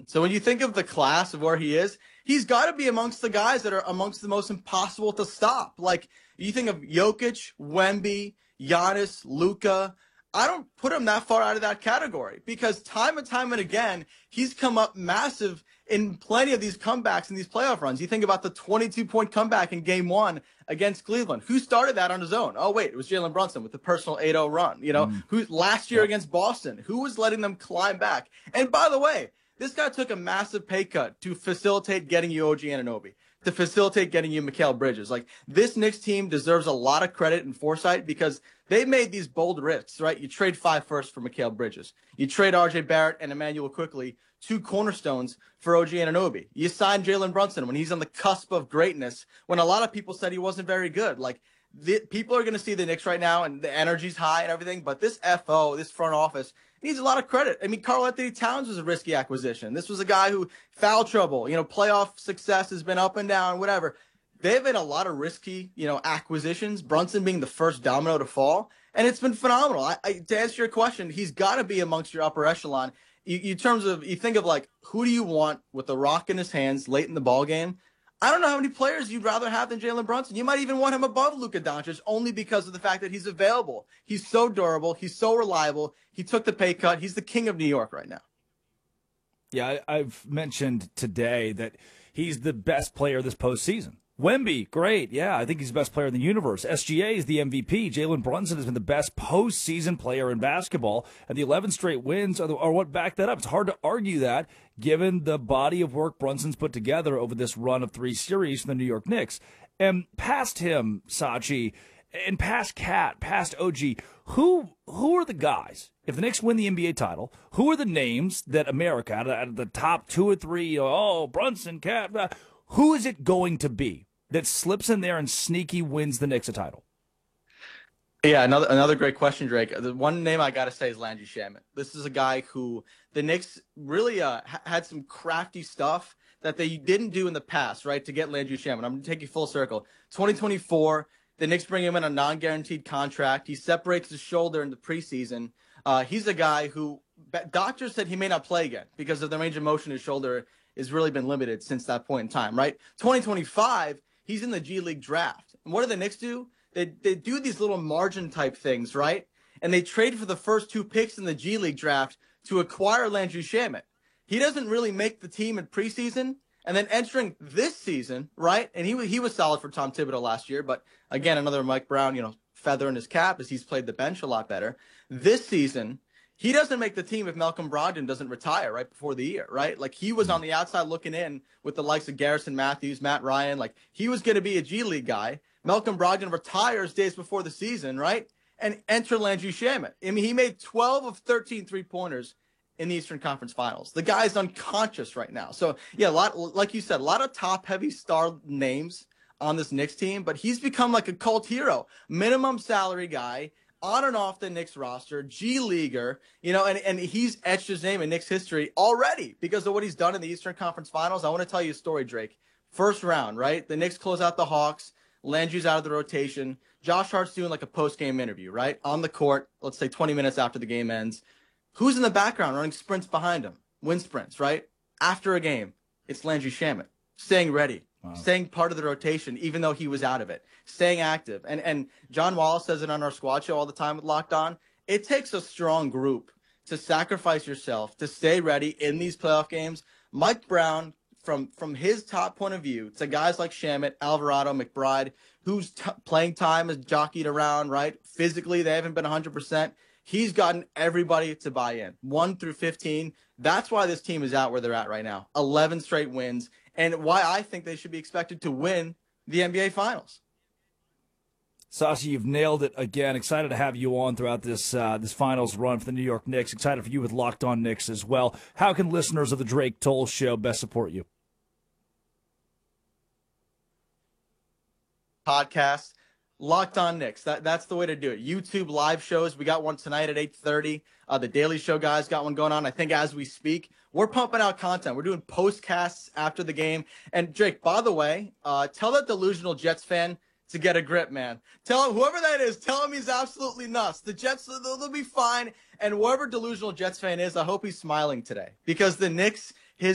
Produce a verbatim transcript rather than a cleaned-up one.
So when you think of the class of where he is, he's got to be amongst the guys that are amongst the most impossible to stop. Like, you think of Jokic, Wemby, Giannis, Luka. I don't put him that far out of that category because time and time and again, he's come up massive in plenty of these comebacks in these playoff runs. You think about the twenty-two point comeback in game one against Cleveland. Who started that on his own? Oh, wait, it was Jalen Brunson with the personal eight oh run. You know, mm. who last year against Boston, who was letting them climb back? And by the way, this guy took a massive pay cut to facilitate getting you O G Anunoby, to facilitate getting you Mikal Bridges. Like, this Knicks team deserves a lot of credit and foresight because they made these bold risks, right? You trade five firsts for Mikal Bridges. You trade R J Barrett and Emmanuel Quickly, two cornerstones for O G Anunoby. You sign Jalen Brunson when he's on the cusp of greatness, when a lot of people said he wasn't very good. Like, the, people are going to see the Knicks right now, and the energy's high and everything, but this F O, this front office, needs a lot of credit. I mean, Karl-Anthony Towns was a risky acquisition. This was a guy who, foul trouble, you know, playoff success has been up and down, whatever. They've made a lot of risky, you know, acquisitions, Brunson being the first domino to fall, and it's been phenomenal. I, I, to answer your question, he's got to be amongst your upper echelon. You, you terms of, you think of, like, who do you want with the rock in his hands late in the ball game? I don't know how many players you'd rather have than Jalen Brunson. You might even want him above Luka Doncic only because of the fact that he's available. He's so durable. He's so reliable. He took the pay cut. He's the king of New York right now. Yeah, I, I've mentioned today that he's the best player this postseason. Wemby, great. Yeah, I think he's the best player in the universe. S G A is the M V P. Jalen Brunson has been the best postseason player in basketball, and the eleven straight wins are, the, are what back that up. It's hard to argue that, given the body of work Brunson's put together over this run of three series for the New York Knicks. And past him, Sachi, and past Cat, past O G, who who are the guys? If the Knicks win the N B A title, who are the names that America, out of, out of the top two or three, you know, oh, Brunson, Cat, uh, who is it going to be that slips in there and sneaky wins the Knicks a title? Yeah, another another great question, Drake. The one name I got to say is Landry Shamet. This is a guy who the Knicks really uh, ha- had some crafty stuff that they didn't do in the past, right, to get Landry Shamet. I'm going to take you full circle. twenty twenty-four, the Knicks bring him in a non-guaranteed contract. He separates his shoulder in the preseason. Uh, he's a guy who doctors said he may not play again because of the range of motion his shoulder has really been limited since that point in time, right? twenty twenty-five, he's in the G League draft. And what do the Knicks do? They they do these little margin type things, right? And they trade for the first two picks in the G League draft to acquire Landry Shamet. He doesn't really make the team in preseason, and then entering this season, right? And he he was solid for Tom Thibodeau last year, but again, another Mike Brown, you know, feather in his cap as he's played the bench a lot better. This season, he doesn't make the team if Malcolm Brogdon doesn't retire right before the year, right? Like, he was on the outside looking in with the likes of Garrison Matthews, Matt Ryan. Like, he was going to be a G League guy. Malcolm Brogdon retires days before the season, right? And enter Landry Shamet. I mean, he made twelve of thirteen three-pointers in the Eastern Conference Finals. The guy's unconscious right now. So, yeah, a lot, like you said, a lot of top-heavy star names on this Knicks team, but he's become like a cult hero. Minimum salary guy, on and off the Knicks roster, G Leaguer, you know, and, and he's etched his name in Knicks history already because of what he's done in the Eastern Conference Finals. I want to tell you a story, Drake. First round, right? The Knicks close out the Hawks. Landry's out of the rotation. Josh Hart's doing like a post-game interview, right? On the court, let's say twenty minutes after the game ends. Who's in the background running sprints behind him? Wind sprints, right? After a game, it's Landry Shamet, staying ready. Wow. Staying part of the rotation, even though he was out of it. Staying active. And and John Wall says it on our squad show all the time with Locked On. It takes a strong group to sacrifice yourself, to stay ready in these playoff games. Mike Brown, from, from his top point of view, to guys like Shamet, Alvarado, McBride, whose t- playing time is jockeyed around, right? Physically, they haven't been one hundred percent. He's gotten everybody to buy in, one through fifteen. That's why this team is out where they're at right now. eleven straight wins. And why I think they should be expected to win the N B A Finals. Sachi, you've nailed it again. Excited to have you on throughout this uh, this finals run for the New York Knicks. Excited for you with Locked On Knicks as well. How can listeners of the Drake Toll Show best support you? Podcast, Locked On Knicks. That, that's the way to do it. YouTube live shows. We got one tonight at eight thirty. Uh, the Daily Show guys got one going on, I think, as we speak. We're pumping out content. We're doing postcasts after the game. And, Drake, by the way, uh, tell that delusional Jets fan to get a grip, man. Tell him, whoever that is, tell him he's absolutely nuts. The Jets, they'll, they'll be fine. And whoever delusional Jets fan is, I hope he's smiling today. Because the Knicks